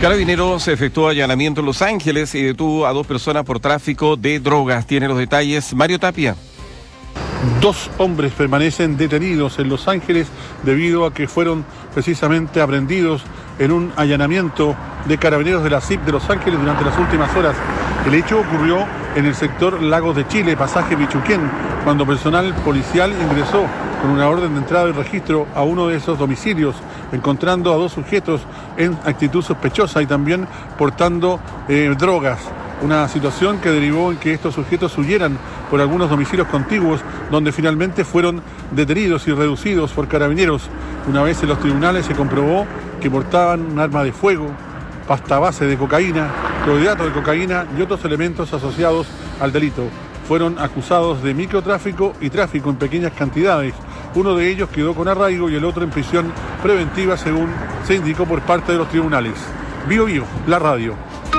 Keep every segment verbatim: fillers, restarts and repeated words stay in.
Carabineros efectuó allanamiento en Los Ángeles y detuvo a dos personas por tráfico de drogas. Tiene los detalles Mario Tapia. Dos hombres permanecen detenidos en Los Ángeles debido a que fueron precisamente aprehendidos en un allanamiento de Carabineros de la C I P de Los Ángeles durante las últimas horas. El hecho ocurrió en el sector Lagos de Chile, pasaje Pichuquén, cuando personal policial ingresó con una orden de entrada y registro a uno de esos domicilios, encontrando a dos sujetos en actitud sospechosa y también portando eh, drogas. Una situación que derivó en que estos sujetos huyeran por algunos domicilios contiguos, donde finalmente fueron detenidos y reducidos por Carabineros. Una vez en los tribunales se comprobó que portaban un arma de fuego, pasta base de cocaína, clorhidrato de cocaína y otros elementos asociados al delito. Fueron acusados de microtráfico y tráfico en pequeñas cantidades. Uno de ellos quedó con arraigo y el otro en prisión preventiva, según se indicó por parte de los tribunales. Bio Bio, la radio.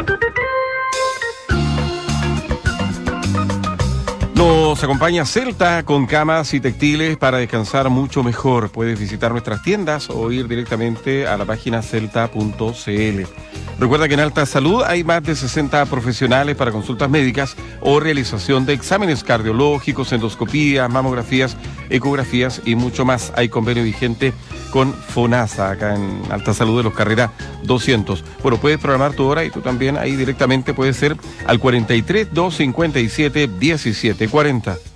Nos acompaña Celta con camas y textiles para descansar mucho mejor. Puedes visitar nuestras tiendas o ir directamente a la página celta punto c l. Recuerda que en Alta Salud hay más de sesenta profesionales para consultas médicas o realización de exámenes cardiológicos, endoscopías, mamografías, ecografías y mucho más. Hay convenio vigente con FONASA acá en Alta Salud de los Carrera doscientos. Bueno, puedes programar tu hora y tú también ahí directamente puedes ser al cuarenta y tres, doscientos cincuenta y siete, diecisiete cuarenta.